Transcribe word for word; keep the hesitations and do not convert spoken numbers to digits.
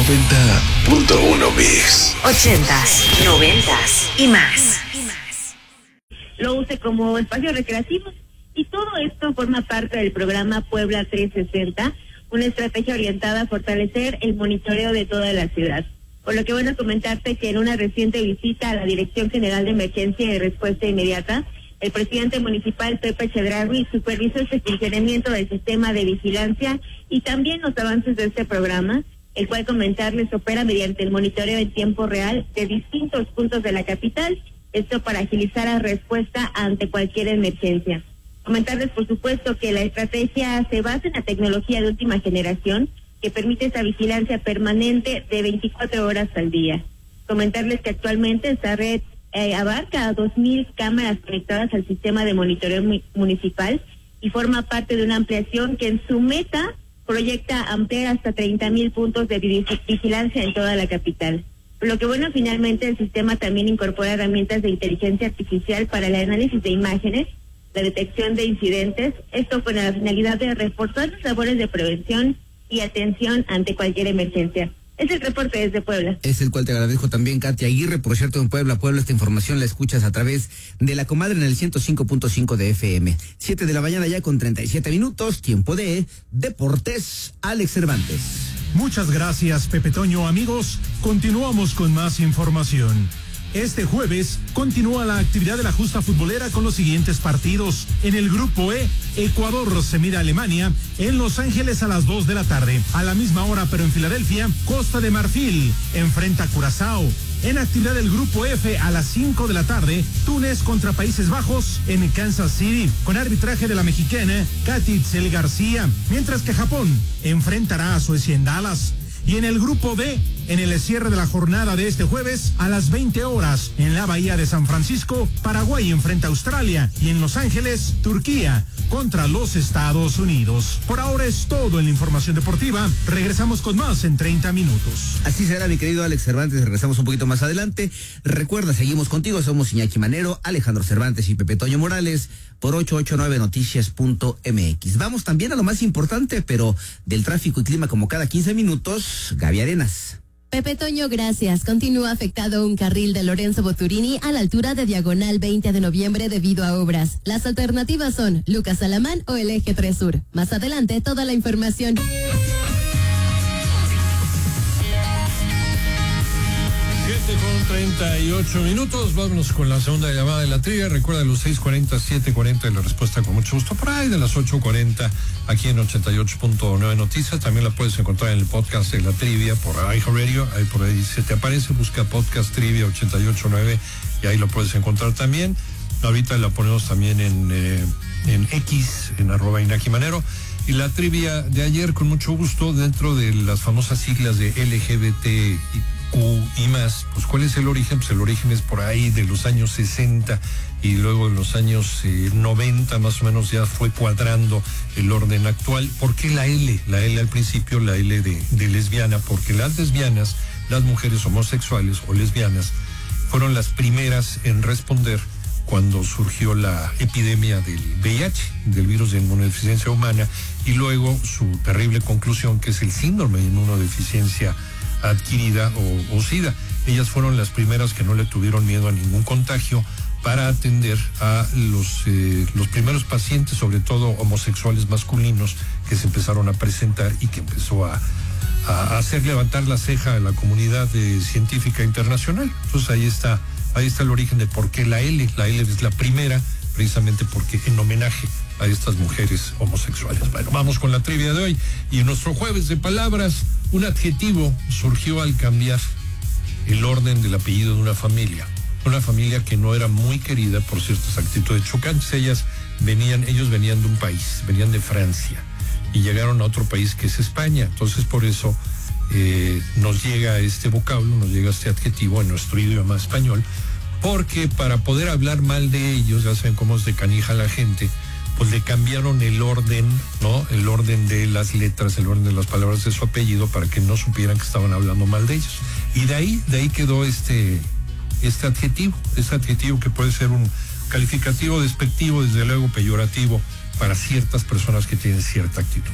noventa punto uno Mix. Ochentas, noventas y más. Lo use como espacio recreativo. Y todo esto forma parte del programa Puebla trescientos sesenta, una estrategia orientada a fortalecer el monitoreo de toda la ciudad. Por lo que bueno comentarte que en una reciente visita a la Dirección General de Emergencia y Respuesta Inmediata, el presidente municipal Pepe Chedraui supervisó este funcionamiento del sistema de vigilancia y también los avances de este programa, el cual comentarles opera mediante el monitoreo en tiempo real de distintos puntos de la capital, esto para agilizar la respuesta ante cualquier emergencia. Comentarles, por supuesto, que la estrategia se basa en la tecnología de última generación que permite esa vigilancia permanente de veinticuatro horas al día. Comentarles que actualmente esta red eh, abarca dos mil cámaras conectadas al sistema de monitoreo mu- municipal y forma parte de una ampliación que en su meta proyecta ampliar hasta treinta mil puntos de vigilancia en toda la capital. Por lo que bueno, finalmente el sistema también incorpora herramientas de inteligencia artificial para el análisis de imágenes, la detección de incidentes, esto con la finalidad de reforzar las labores de prevención y atención ante cualquier emergencia. Es el reporte desde Puebla. Es el cual te agradezco también, Katia Aguirre. Por cierto, en Puebla, Puebla, esta información la escuchas a través de La Comadre en el ciento cinco punto cinco de F M. Siete de la mañana ya con treinta y siete minutos, tiempo de Deportes. Alex Cervantes. Muchas gracias, Pepe Toño. Amigos, continuamos con más información. Este jueves continúa la actividad de la justa futbolera con los siguientes partidos. En el grupo E, Ecuador se mide a Alemania en Los Ángeles a las dos de la tarde. A la misma hora, pero en Filadelfia, Costa de Marfil enfrenta a Curazao. En actividad del grupo F a las cinco de la tarde, Túnez contra Países Bajos en Kansas City, con arbitraje de la mexicana Katy Itzel García, mientras que Japón enfrentará a Suecia en Dallas. Y en el grupo D, en el cierre de la jornada de este jueves, a las veinte horas, en la Bahía de San Francisco, Paraguay enfrenta a Australia, y en Los Ángeles, Turquía contra los Estados Unidos. Por ahora es todo en la información deportiva. Regresamos con más en treinta minutos. Así será, mi querido Alex Cervantes. Regresamos un poquito más adelante. Recuerda, seguimos contigo. Somos Iñaki Manero, Alejandro Cervantes y Pepe Toño Morales por ocho ocho nueve noticias punto m x. Vamos también a lo más importante, pero del tráfico y clima como cada quince minutos. Gaby Arenas. Pepe Toño, gracias. Continúa afectado un carril de Lorenzo Boturini a la altura de Diagonal veinte de noviembre debido a obras. Las alternativas son Lucas Alamán o el Eje tres Sur. Más adelante, toda la información. siete con treinta y ocho minutos, vámonos con la segunda llamada de la trivia. Recuerda los seis cuarenta, siete cuarenta y la respuesta con mucho gusto por ahí de las ocho cuarenta aquí en ochenta y ocho punto nueve Noticias. También la puedes encontrar en el podcast de la trivia por iHeartRadio, ahí por ahí se te aparece, busca podcast trivia ochenta y ocho nueve y ahí lo puedes encontrar también. Ahorita la ponemos también en, eh, en X, en arroba Iñaki Manero. Y la trivia de ayer, con mucho gusto, dentro de las famosas siglas de L G B T Q y más, pues ¿cuál es el origen? Pues el origen es por ahí de los años sesenta y luego en los años eh, noventa más o menos ya fue cuadrando el orden actual. ¿Por qué la L? La L al principio, la L de, de lesbiana, porque las lesbianas, las mujeres homosexuales o lesbianas, fueron las primeras en responder cuando surgió la epidemia del V I H, del virus de inmunodeficiencia humana, y luego su terrible conclusión, que es el síndrome de inmunodeficiencia adquirida o, o SIDA. Ellas fueron las primeras que no le tuvieron miedo a ningún contagio para atender a los, eh, los primeros pacientes, sobre todo homosexuales masculinos, que se empezaron a presentar y que empezó a, a hacer levantar la ceja a la comunidad eh, científica internacional. Entonces ahí está Ahí está el origen de por qué la L. La L es la primera, precisamente porque en homenaje a estas mujeres homosexuales. Bueno, vamos con la trivia de hoy. Y en nuestro jueves de palabras, un adjetivo surgió al cambiar el orden del apellido de una familia. Una familia que no era muy querida por ciertas actitudes chocantes. Ellas venían, ellos venían de un país, venían de Francia, y llegaron a otro país que es España. Entonces, por eso Eh, nos llega este vocablo, nos llega este adjetivo en nuestro idioma español, porque para poder hablar mal de ellos, ya saben cómo es de canija la gente, pues le cambiaron el orden, ¿no? El orden de las letras, el orden de las palabras de su apellido, para que no supieran que estaban hablando mal de ellos. Y de ahí, de ahí quedó este, este adjetivo, este adjetivo que puede ser un calificativo despectivo, desde luego peyorativo, para ciertas personas que tienen cierta actitud.